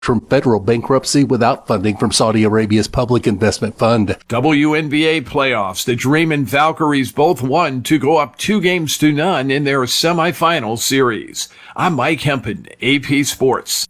from federal bankruptcy without funding from Saudi Arabia's public investment fund. WNBA playoffs. The Dream and Valkyries both won to go up 2-0 in their semifinal series. I'm Mike Hempen, AP Sports.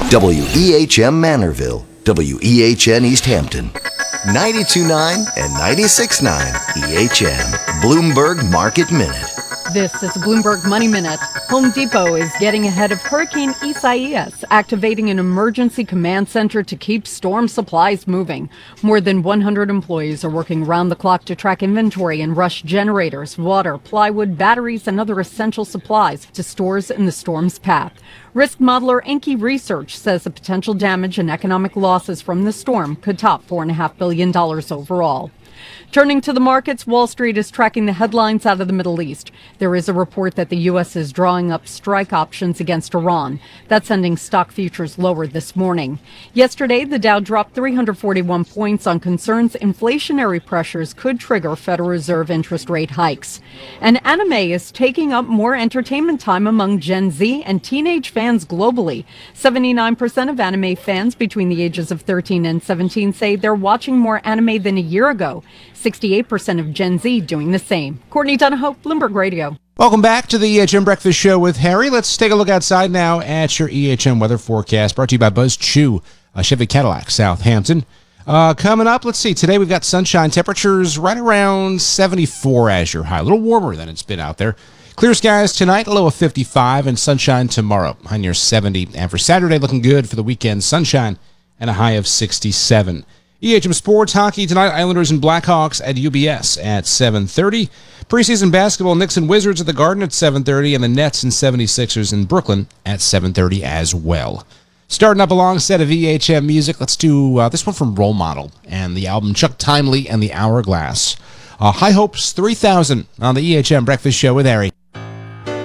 WEHM Manorville, WEHN East Hampton, 92.9 and 96.9 EHM, Bloomberg Market Minute. This is Bloomberg Money Minute. Home Depot is getting ahead of Hurricane Isaias, activating an emergency command center to keep storm supplies moving. More than 100 employees are working round the clock to track inventory and rush generators, water, plywood, batteries, and other essential supplies to stores in the storm's path. Risk modeler Enki Research says the potential damage and economic losses from the storm could top $4.5 billion overall. Turning to the markets, Wall Street is tracking the headlines out of the Middle East. There is a report that the U.S. is drawing up strike options against Iran. That's sending stock futures lower this morning. Yesterday, the Dow dropped 341 points on concerns inflationary pressures could trigger Federal Reserve interest rate hikes. And anime is taking up more entertainment time among Gen Z and teenage fans globally. 79% of anime fans between the ages of 13 and 17 say they're watching more anime than a year ago. 68% of Gen Z doing the same. Courtney Donahoe, Bloomberg Radio. Welcome back to the EHM Breakfast Show with Harry. Let's take a look outside now at your EHM weather forecast, brought to you by Buzz Chew, Chevy Cadillac, Southampton. Coming up, let's see. Today we've got sunshine, temperatures right around 74 as your high. A little warmer than it's been out there. Clear skies tonight, a low of 55, and sunshine tomorrow, high near 70. And for Saturday, looking good for the weekend, sunshine and a high of 67. EHM Sports Hockey tonight, Islanders and Blackhawks at UBS at 7:30. Preseason basketball, Knicks and Wizards at the Garden at 7:30, and the Nets and 76ers in Brooklyn at 7:30 as well. Starting up a long set of EHM music, let's do this one from Role Model and the album Chuck Timely and the Hourglass. High Hopes 3000 on the EHM Breakfast Show with Harry.